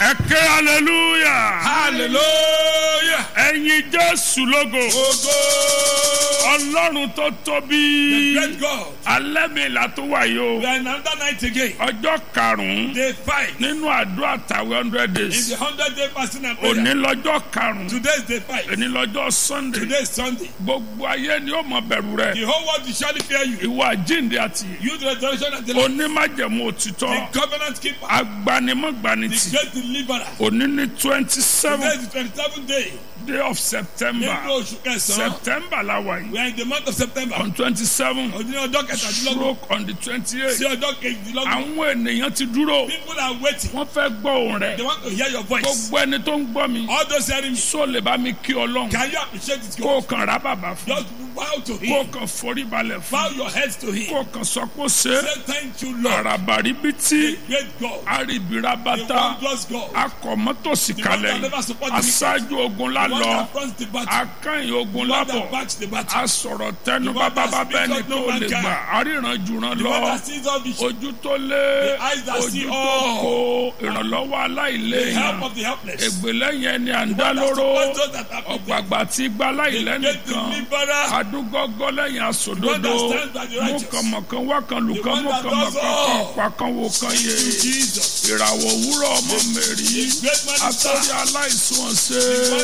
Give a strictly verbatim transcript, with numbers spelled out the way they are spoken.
Ẹ ké hallelujah. Hallelujah. Ẹ̀yin Jésù lógo. Ogo. Ọlọ́run tó The tóbi. great God. Alẹ́ mi là tó wà yìí o. We are in another night again. Ọjọ́ karùn-ún Day five. nínú àdúrà tàwé hundred In days. the hundred day fasting and prayer. Òní lọ́jọ́ karùn-ún. Today is day five. Òní lọ́jọ́ Sunday. Today is Sunday. Gbogbo ayé ni ó mọ bẹ̀rù The rẹ̀. whole world will surely fear you. Ìwà àjíǹde àti You the resurrection and the life. onímájẹ̀mú òtítọ́. The covenant keeper. Agbanimọ̀gbanitì. The great deliverer. Òní ní twenty Today seven is the twenty-seventh day. day of September. Nínú oṣù kẹsàn-án. September la wà yìí. We are in the month of September. On twenty seven. Òní ọjọ́ kẹtàdínlọ́gbọ̀n. Stroke on the twenty eight. Sí ọjọ́ kejìdínlọ́gbọ̀n. Àwọn ènìyàn ti dúró. People are waiting. Wọ́n fẹ́ gbọ́ ohùn They rẹ̀. want to hear your voice. Gbogbo ẹni tó ń gbọ́ mi. All those hearing me. Sọ lè bá mi kí Ọlọ́run. Can you appreciate it, Kó God? o kàn rá bàbá fún. Just bow to Kó him. o kàn forí balẹ̀ Bow fún. your heads to Kó him. o kàn sọ pé ó ṣe. Say thank you, Lord. Àràbàrí bí tí. Great God. Àrìbìrà The bàtà. wondrous God. Akọ̀mọ́tòsí The one kalẹ̀ that yìí. never support the wicked. Aṣáájú ogun The one lálọ. that fronts the battle. Akányìn ogun The one lábọ̀. that backs the battle. Asọ̀rọ̀ tẹnu The one bàbá that bàbá ẹni speaks tó no man lè can. gbà. Àríran jùràn The lọ. one that sees all vision. Ojú tó lé. The eyes that Ojú see tó all. kó. Ìrànlọ́wọ́ The aláìléèyàn. help of the helpless. Ègbè lẹ́yìn ẹni à ń The dá one that lóró. supports those that are afflicted. Ọ̀gbàgbà tí gba The great láìlẹ́nìkan. deliverer. Adúgọ́gọ́ lẹ́yìn The one àsòdodo. that stands by the Mú righteous. kànmọ̀kan wá kan lù The kan one mú that kànmọ̀kan does kan all. pa kan wo kan yé. Jesus. Ìràwọ̀ òwúrọ̀ ọmọ mẹ́rin. The great man is Àtọ́rí aláìsùn ọ̀sẹ̀.